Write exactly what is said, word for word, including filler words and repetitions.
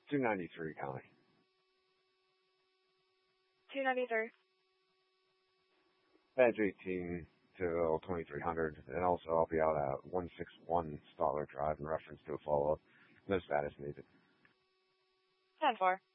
two ninety-three County. two ninety-three. Badge eighteen to twenty-three hundred, and also I'll be out at one sixty-one Stoller Drive in reference to a follow-up. No status needed. ten four.